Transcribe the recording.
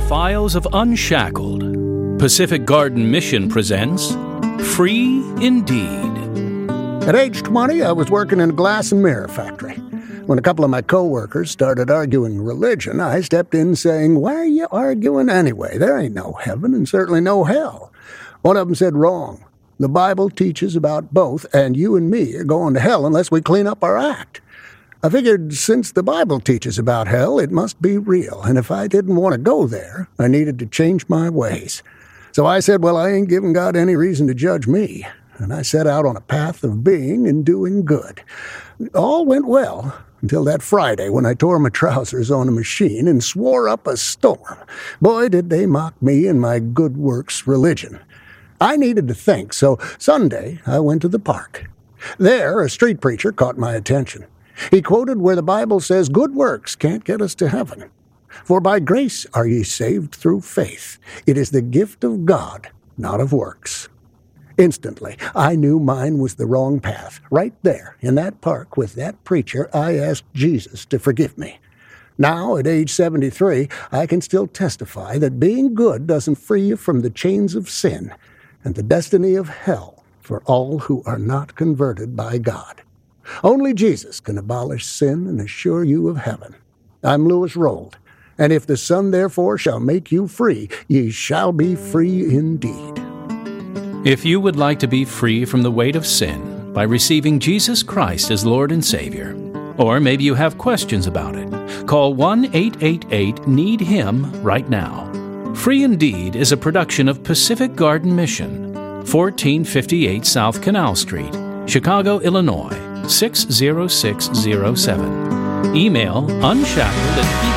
Files of Unshackled. Pacific Garden Mission presents Free Indeed. At age 20, I was working in a glass and mirror factory. When a couple of my co-workers started arguing religion, I stepped in saying, "Why are you arguing anyway? There ain't no heaven and certainly no hell." One of them said, "Wrong. The Bible teaches about both, and you and me are going to hell unless we clean up our act." I figured since the Bible teaches about hell, it must be real, and if I didn't want to go there, I needed to change my ways. So I said, well, I ain't giving God any reason to judge me, and I set out on a path of being and doing good. All went well until that Friday when I tore my trousers on a machine and swore up a storm. Boy, did they mock me and my good works religion. I needed to think, so Sunday I went to the park. There, a street preacher caught my attention. He quoted where the Bible says, "Good works can't get us to heaven. For by grace are ye saved through faith. It is the gift of God, not of works." Instantly, I knew mine was the wrong path. Right there, in that park with that preacher, I asked Jesus to forgive me. Now, at age 73, I can still testify that being good doesn't free you from the chains of sin and the destiny of hell for all who are not converted by God. Only Jesus can abolish sin and assure you of heaven. I'm Lewis Rold, and if the Son therefore shall make you free, ye shall be free indeed. If you would like to be free from the weight of sin by receiving Jesus Christ as Lord and Savior, or maybe you have questions about it, call 1-888-NEED-HIM right now. Free Indeed is a production of Pacific Garden Mission, 1458 South Canal Street, Chicago, Illinois, 60607. Email unshackled@pgh.org.